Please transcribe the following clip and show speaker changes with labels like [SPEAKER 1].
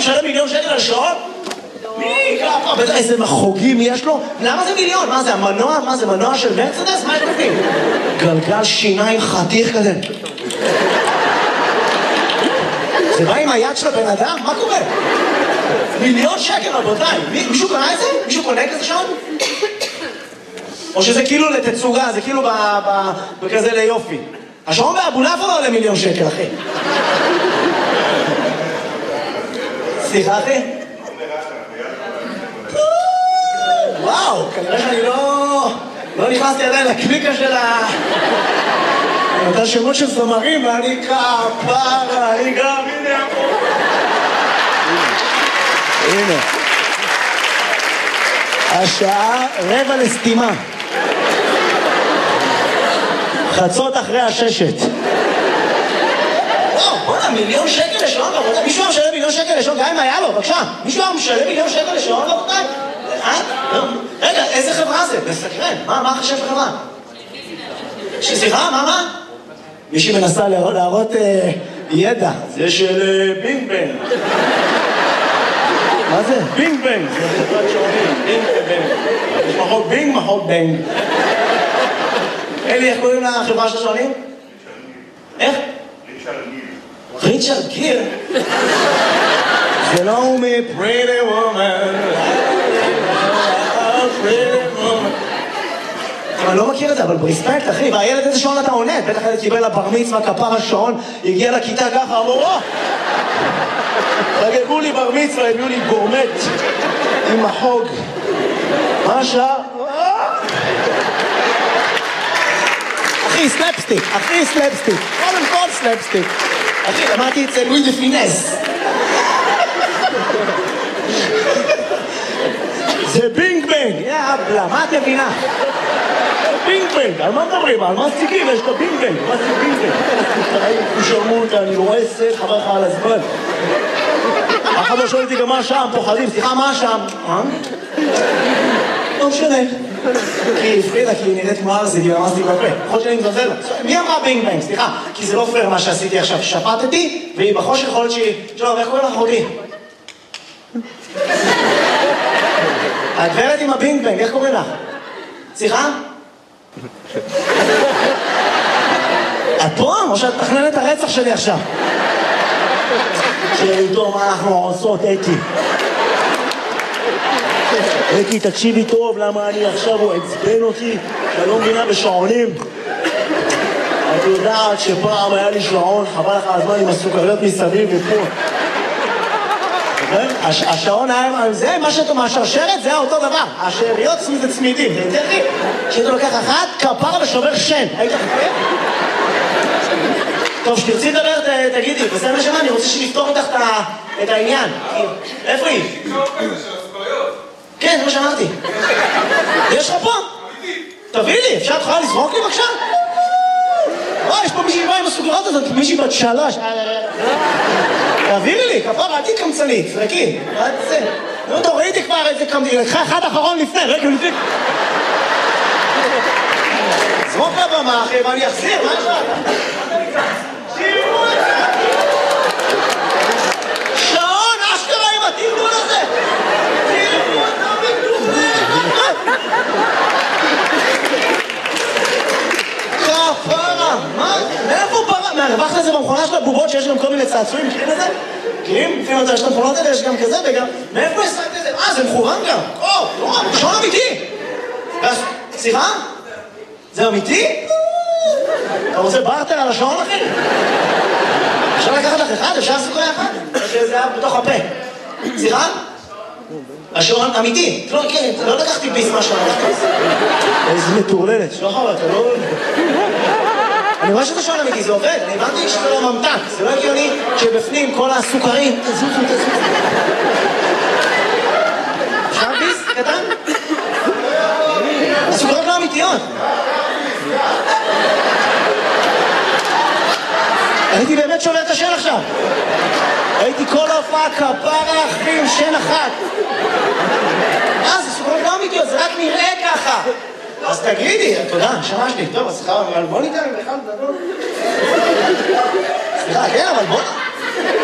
[SPEAKER 1] משלם 1,000,000 שקל על שעון? מי? בטח איזה מחוגים יש לו? למה זה 1,000,000? מה זה המנוע? מה זה מנוע של מרצדס? מה יש בפנים? גלגל שיניים חתיך כזה. זה בא עם היד של הבן אדם? מה קורה? 1,000,000 שקל רבותיי. מישהו קונה את זה? מישהו קונה כזה שעון? או שזה כאילו לתצוגה, זה כאילו בכזה ליופי. השעון באבולעפיה לא עולה 1,000,000 שקל, אחי. סליחה, אחי? וואו, כנראה שאני לא נכנסתי עדיין לקליקה של אותה שמות של זמרים, ואני כפרה, אני גם, הנה פה. הנה. השעה 5:45. חצות אחרי 6:00. וואו, בוא'נה, 1,000,000 שקל לשעון, רבותיי. מישהו משלם 1,000,000 שקל לשעון, גם אם היה לו, בבקשה. מישהו משלם 1,000,000 שקל לשעון, רבותיי? רגע, איזה חברה זה? בסקרן. מה חשב חברה? סליחה, מה? מישהי מנסה להראות ידע. זה של בינג בנג. מה זה? בינג בנג. זה חברת שעונים. בינג בנג. יש מחוק בינג, מחוק בנג. אלי, איך קוראים לחברה של השעונים? איך? ריצ'רד גיר. זה לא הוא מ-Pretty Woman. אני לא מכיר את זה, אבל ברספקט, אחי, והילד איזה שעון אתה עונה? בטח ילד קיבל לבר מצווה, כפר השעון, הגיע לכיתה ככה, אמרו, חגגו לי בר מצווה, הביאו לי גורמט עם החוג. מה השעה? אחי, סלפסטיק, קודם כל סלפסטיק. אחי, למדתי את זה לואי דה פינס. זה בינג בנג, יאבלה, מה את מבינה? בינג בנג, על מה מדברים? על מה סטיקים? יש לו בינג בנג, מה זה בינג בנג? תשרמו אותה, אני רואה סט, חבר לך על הזמן. אחד לא שואל אותי גם מה שם, פוחדים, סליחה, מה שם? לא משנה. כי הפרידה, כי היא נראית כמו ארזי, היא ממש בפה. יכול שאני מזלזל לה. מי אמרה בינג בנג? סליחה, כי זה לא פייר מה שעשיתי עכשיו. שפטתי, והיא בחושך יכול להיות שהיא... שלום, איך קוראים לך אחותי? הגברת עם הבינג בנג, איך קוראים לך? סליחה? את פה? או שאת תכננת את הרצח שלי עכשיו? שאיתו מה אנחנו עושות, אתי? אתי, תקשיבי טוב, למה אני עכשיו הוא עצבן אותי? שאני לא מבינה בשעונים. את יודעת שפעם היה לי שעון, חבל לך הזמן עם הסוכריות מסביב ופה. השעון היה, זה מה שאתה מהשרשרת, זה היה אותו דבר. השאריות זה צמידים, זה יותר לי. שאתה לוקח אחת, כפרה ושובר שן. היית חכה? טוב, שתרצי לדבר, תגידי. בסדר שמה, אני רוצה שנפתור איתך את העניין. איפה היא? כן, זה מה שאמרתי. יש לך פה? תביא לי, אפשר תוכל לזרוק לי בבקשה? יש פה מישהי באה עם הסוגרות הזאת, מישהי בת 3. תעבירי לי, כפרה, עדי קמצנית, זרקי. נו, תורידי כבר איזה קמצנית, לקחה אחד אחרון לפני, רגע לפני. זרוק לבמה, אחי, ואני אחזיר, מה יש לך? שירו את זה! שעון, אשכרה עם התמדול הזה! שירו את המדובר! כפרה, מה? מאיפה ברא? מהרווח לזה במכונה של הבובות שיש גם כל מיני צעצועים, מכירים את זה? מכירים? לפעמים אתה יש את המכונות האלה, יש גם כזה וגם... מאיפה השגת את זה? זה מכוון גם! שעון אמיתי! סליחה? זה אמיתי? אתה רוצה בארטר על השעון, אחי? אפשר לקחת לך אחד? אפשר סוכריה אחת? או שזה היה בתוך הפה? סליחה? השעון אמיתי? לא, כן, לא לקחתי ביס מהשעון, לקחתי ביס. איזה מטורללת, שוחר, אתה לא... אני רואה שזה שעון אמיתי, זה עובד, אני הבנתי שזה לא ממתק, זה לא הגיוני שבפנים כל הסוכרים... תזוזו. אפשר ביס? קטן? הסוכרות לא אמיתיות. הייתי באמת שובר את השן עכשיו. הייתי כל ההופעה כפרה אחי עם שן אחת. זה סוכרות לא אמיתיות, זה רק נראה ככה. אז תגידי, תודה, שמשתי. טוב, אז בוא ניתן לי בכלל, סליחה, כן, אבל בוא...